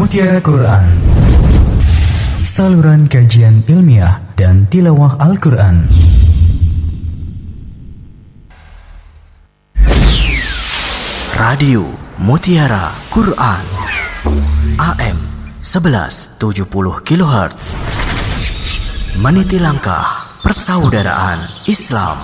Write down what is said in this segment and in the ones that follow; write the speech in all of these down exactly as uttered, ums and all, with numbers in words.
Mutiara Quran, saluran kajian ilmiah dan tilawah Al-Quran. Radio Mutiara Quran A M sebelas tujuh puluh kilohertz, meniti langkah persaudaraan Islam.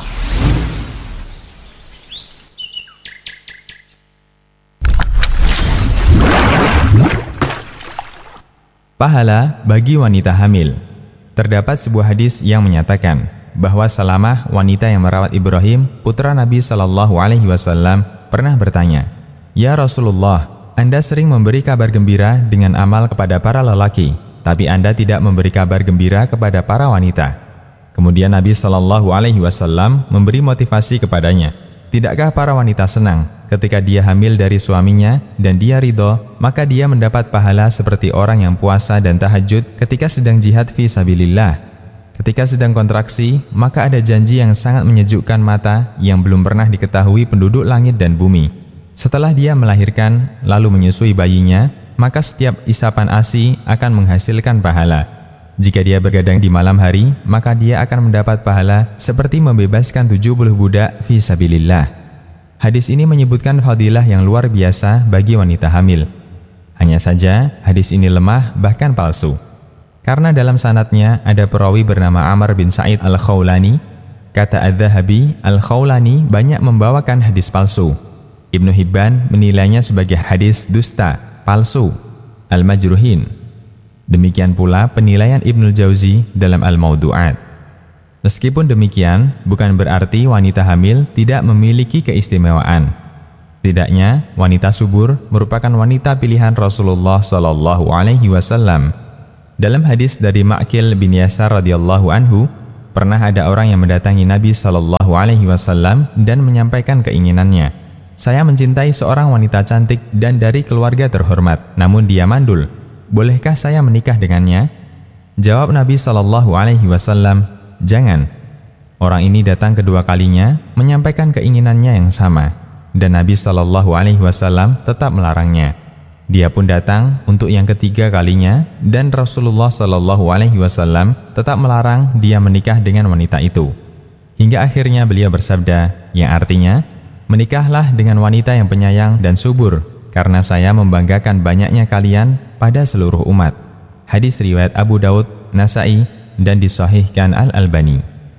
Pahala bagi wanita hamil. Terdapat sebuah hadis yang menyatakan bahwa Salamah, wanita yang merawat Ibrahim, putra Nabi Shallallahu Alaihi Wasallam, pernah bertanya, "Ya Rasulullah, Anda sering memberi kabar gembira dengan amal kepada para lelaki, tapi Anda tidak memberi kabar gembira kepada para wanita." Kemudian Nabi Shallallahu Alaihi Wasallam memberi motivasi kepadanya, "Tidakkah para wanita senang ketika dia hamil dari suaminya dan dia ridho, maka dia mendapat pahala seperti orang yang puasa dan tahajud ketika sedang jihad fi sabilillah. Ketika sedang kontraksi, maka ada janji yang sangat menyejukkan mata yang belum pernah diketahui penduduk langit dan bumi. Setelah dia melahirkan lalu menyusui bayinya, maka setiap isapan ASI akan menghasilkan pahala. Jika dia bergadang di malam hari, maka dia akan mendapat pahala seperti membebaskan tujuh puluh budak fi sabilillah." Hadis ini menyebutkan fadilah yang luar biasa bagi wanita hamil. Hanya saja, hadis ini lemah bahkan palsu. Karena dalam sanadnya ada perawi bernama Amr bin Sa'id al-Khawlani. Kata Adz-Dzahabi, al-Khawlani banyak membawakan hadis palsu. Ibnu Hibban menilainya sebagai hadis dusta, palsu, al-majruhin. Demikian pula penilaian Ibnul Jauzi dalam Al-Mawdu'at. Meskipun demikian, bukan berarti wanita hamil tidak memiliki keistimewaan. Tidaknya, wanita subur merupakan wanita pilihan Rasulullah Shallallahu Alaihi Wasallam. Dalam hadis dari Ma'qil bin Yasar radhiyallahu anhu, pernah ada orang yang mendatangi Nabi Shallallahu Alaihi Wasallam dan menyampaikan keinginannya, "Saya mencintai seorang wanita cantik dan dari keluarga terhormat, namun dia mandul. Bolehkah saya menikah dengannya?" Jawab Nabi Shallallahu Alaihi Wasallam, "Jangan." Orang ini datang kedua kalinya menyampaikan keinginannya yang sama, dan Nabi Shallallahu Alaihi Wasallam tetap melarangnya. Dia pun datang untuk yang ketiga kalinya, dan Rasulullah Shallallahu Alaihi Wasallam tetap melarang dia menikah dengan wanita itu. Hingga akhirnya beliau bersabda, yang artinya, "Menikahlah dengan wanita yang penyayang dan subur, karena saya membanggakan banyaknya kalian pada seluruh umat." Hadis riwayat Abu Daud, Nasai, dan disahihkan Al-Albani.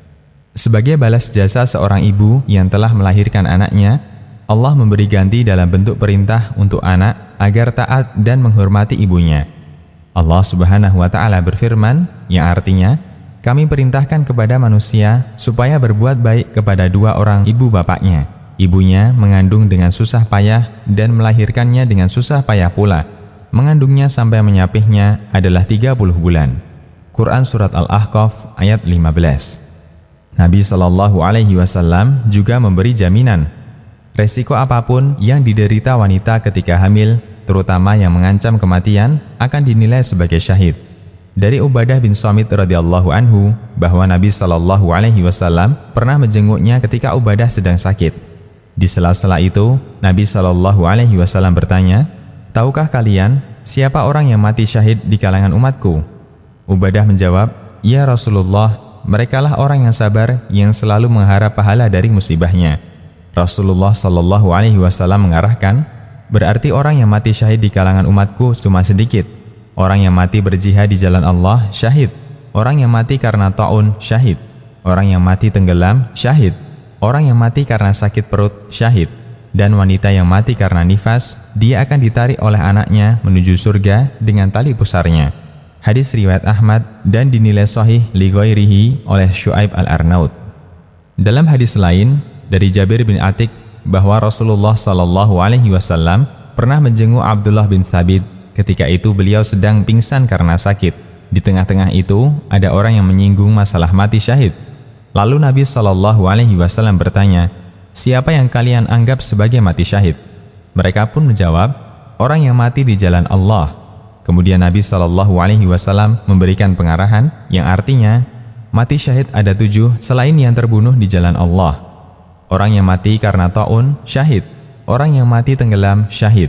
Sebagai balas jasa seorang ibu yang telah melahirkan anaknya, Allah memberi ganti dalam bentuk perintah untuk anak agar taat dan menghormati ibunya. Allah Subhanahu wa Ta'ala berfirman, yang artinya, "Kami perintahkan kepada manusia supaya berbuat baik kepada dua orang ibu bapaknya. Ibunya mengandung dengan susah payah dan melahirkannya dengan susah payah pula. Mengandungnya sampai menyapihnya adalah tiga puluh bulan." Quran Surat Al-Ahqaf ayat lima belas. Nabi Shallallahu Alaihi Wasallam juga memberi jaminan, resiko apapun yang diderita wanita ketika hamil, terutama yang mengancam kematian, akan dinilai sebagai syahid. Dari Ubadah bin Samit radhiyallahu anhu, bahwa Nabi Shallallahu Alaihi Wasallam pernah menjenguknya ketika Ubadah sedang sakit. Di sela-sela itu, Nabi Shallallahu Alaihi Wasallam bertanya, "Tahukah kalian siapa orang yang mati syahid di kalangan umatku?" Ubadah menjawab, "Ya Rasulullah, merekalah orang yang sabar yang selalu mengharap pahala dari musibahnya." Rasulullah Shallallahu Alaihi Wasallam mengarahkan, "Berarti orang yang mati syahid di kalangan umatku cuma sedikit. Orang yang mati berjihad di jalan Allah, syahid. Orang yang mati karena ta'un, syahid. Orang yang mati tenggelam, syahid. Orang yang mati karena sakit perut, syahid. Dan wanita yang mati karena nifas, dia akan ditarik oleh anaknya menuju surga dengan tali pusarnya." Hadis riwayat Ahmad dan dinilai sahih li ghairihi oleh Syu'aib al-Arnaud. Dalam hadis lain dari Jabir bin Atik bahwa Rasulullah Shallallahu Alaihi Wasallam pernah menjenguk Abdullah bin Thabit. Ketika itu beliau sedang pingsan karena sakit. Di tengah-tengah itu ada orang yang menyinggung masalah mati syahid. Lalu Nabi Shallallahu Alaihi Wasallam bertanya, "Siapa yang kalian anggap sebagai mati syahid?" Mereka pun menjawab, "Orang yang mati di jalan Allah." Kemudian Nabi Shallallahu Alaihi Wasallam memberikan pengarahan yang artinya, mati syahid ada tujuh selain yang terbunuh di jalan Allah. Orang yang mati karena ta'un, syahid. Orang yang mati tenggelam, syahid.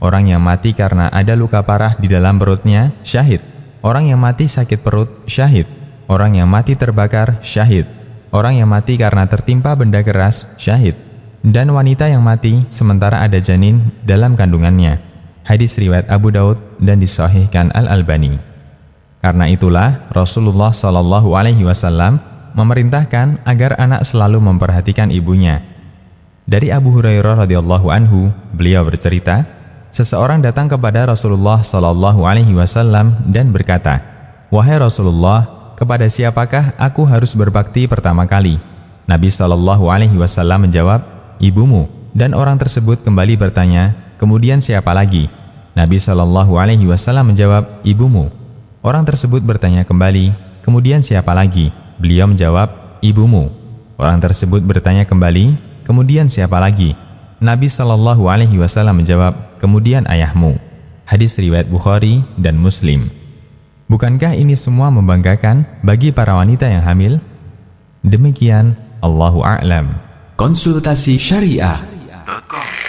Orang yang mati karena ada luka parah di dalam perutnya, syahid. Orang yang mati sakit perut, syahid. Orang yang mati terbakar, syahid. Orang yang mati karena tertimpa benda keras, syahid. Dan wanita yang mati sementara ada janin dalam kandungannya. Hadis riwayat Abu Daud dan disahihkan Al-Albani. Karena itulah Rasulullah shallallahu alaihi wasallam memerintahkan agar anak selalu memperhatikan ibunya. Dari Abu Hurairah radhiyallahu anhu, beliau bercerita, seseorang datang kepada Rasulullah shallallahu alaihi wasallam dan berkata, "Wahai Rasulullah, kepada siapakah aku harus berbakti pertama kali?" Nabi shallallahu alaihi wasallam menjawab, "Ibumu." Dan orang tersebut kembali bertanya, "Kemudian siapa lagi?" Nabi shallallahu alaihi wasallam menjawab, "Ibumu." Orang tersebut bertanya kembali, "Kemudian siapa lagi?" Beliau menjawab, "Ibumu." Orang tersebut bertanya kembali, "Kemudian siapa lagi?" Nabi shallallahu alaihi wasallam menjawab, "Kemudian ayahmu." Hadis riwayat Bukhari dan Muslim. Bukankah ini semua membanggakan bagi para wanita yang hamil? Demikian, Allahu a'lam. Konsultasi Syariah.